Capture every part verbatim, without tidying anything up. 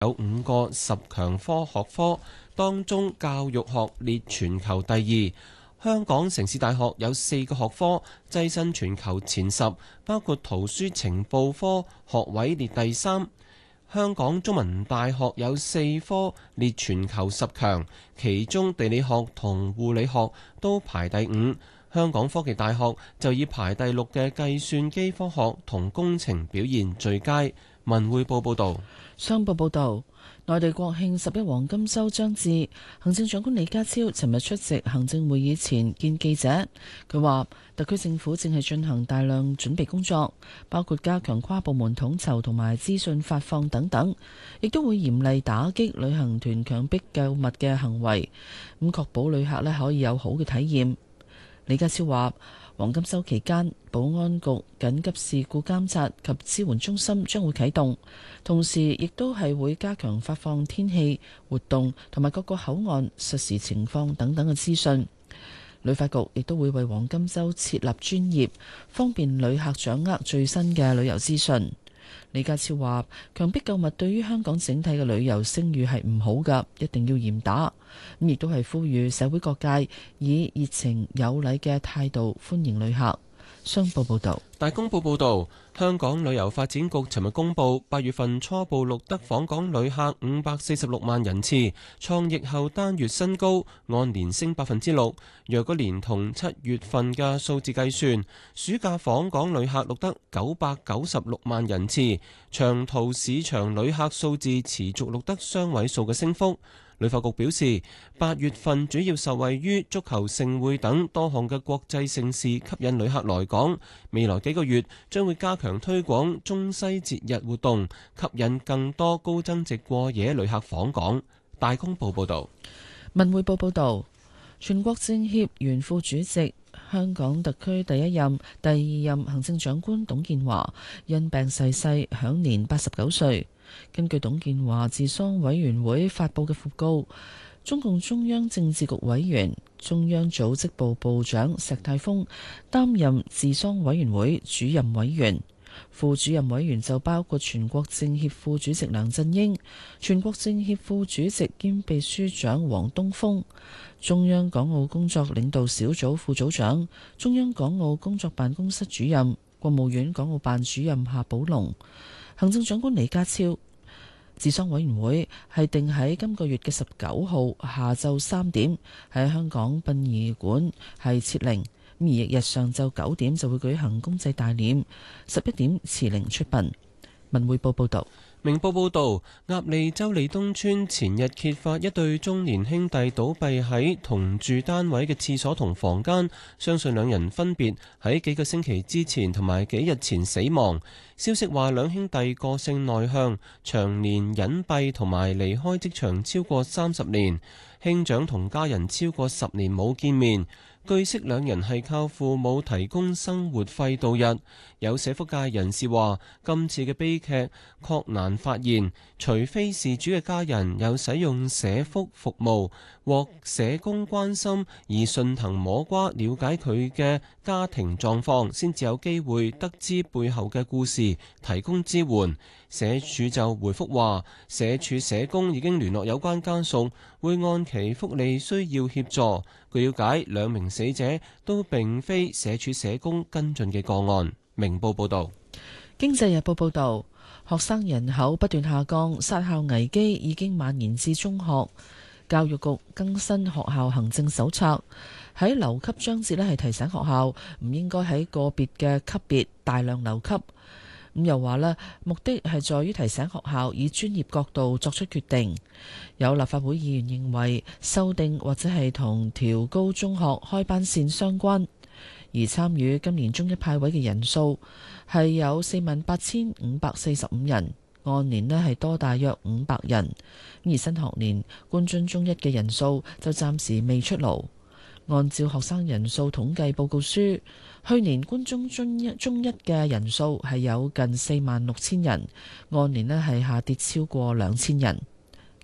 有五個十強科學科，當中教育學列全球第二。香港城市大學有四個學科躋身全球前十，包括圖書情報科學位列第三。香港中文大學有四科列全球十強，其中地理學同護理學都排第五。香港科技大學就以排第六嘅計算機科學同工程表現最佳。文匯報報道。 商報報導，內地國慶十一黃金週將至，行政長官李家超尋日出席行政會議前見記者，佢話特區政府正係進行大量準備工作，包括加強跨部門統籌同埋資訊發放等等，亦都會嚴厲打擊旅行團強迫購物嘅行為，咁確保旅客咧可以有好嘅體驗。李家超話，黃金週期間，保安局緊急事故監察及支援中心將會啟動，同時亦都係會加強發放天氣、活動同埋各個口岸實時情況等等嘅資訊。旅發局亦都會為黃金週設立專頁，方便旅客掌握最新嘅旅遊資訊。李家超話，強迫購物對於香港整體嘅旅遊聲譽係唔好㗎，一定要嚴打。咁亦都係呼籲社會各界以熱情有禮嘅態度歡迎旅客。商報報導。 大公報報導，香港旅遊發展局尋日公佈，八月份初步錄得訪港旅客五百四十六萬人次，創疫後單月新高，按年升百分之六。若果連同七月份嘅數字計算，暑假訪港旅客錄得九百九十六萬人次，長途市場旅客數字持續錄得雙位數嘅升幅。旅發局表示，八月份主要受惠於足球盛會等多項嘅國際盛事吸引旅客來港，未來幾個月將會加強推廣中西節日活動，吸引更多高增值過夜旅客訪港。大公報報導。 文匯報報導，全國政協原副主席、香港特區第一任、第二任行政長官董建華因病逝世，享年八十九歲。根據董建華治喪委員會發佈嘅訃告，中共中央政治局委員、中央組織部部長石泰峰擔任治喪委員會主任委員，副主任委員就包括全國政協副主席梁振英、全國政協副主席兼秘書長王東峰、中央港澳工作領導小組副組長、中央港澳工作辦公室主任、國務院港澳辦主任夏寶龍。行政長官李家超治喪委員會係定喺今個月嘅十九號下晝三點喺香港殯儀館係設靈，而翌日上晝九點就會舉行公祭大殮，十一點辭靈出殯。文匯報報道。 明報報導，鴨脷洲利東村前日揭發一對中年兄弟倒斃喺同住單位嘅廁所同房間，相信兩人分別喺幾個星期之前同埋幾日前死亡。消息話兩兄弟個性內向，長年隱蔽同埋離開職場超過三十年，兄長同家人超過十年冇見面。據悉兩人係靠父母提供生活費度日。有社福界人士話，今次嘅悲劇確難發現，除非事主嘅家人有使用社福服務，獲社工關心而順藤摸瓜了解佢嘅家庭狀況，先至有機會得知背後嘅故事，提供支援。社署就回覆話，社署社工已經聯絡有關家屬，會按其福利需要協助。據了解，兩名死者都並非社署社工跟進嘅個案。明報報道。 經濟日報報道，學生人口不斷下降，殺校危機已經蔓延至中學。教育局更新學校行政手冊，喺留級章節呢係提醒學校唔應該喺個別嘅級別大量留級。咁又話咧，目的係在於提醒學校以專業角度作出決定。有立法會議員認為修訂或者係同調高中學開班線相關，而參與今年中一派位嘅人數係有四萬八千五百四十五人，按年咧係多大約五百人。而新學年官津中一嘅人數就暫時未出爐。按照學生人數統計報告書，去年官中中一中一嘅人數係有近四萬六千人，按年咧係下跌超過兩千人。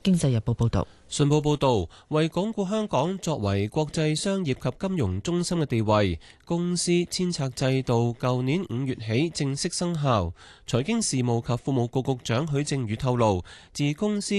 經濟日報報導。 信報報導，為鞏固香港作為國際商業及金融中心嘅地位，公司遷冊制度舊年五月起正式生效。財經事務及庫務局局長許正宇透露，自公司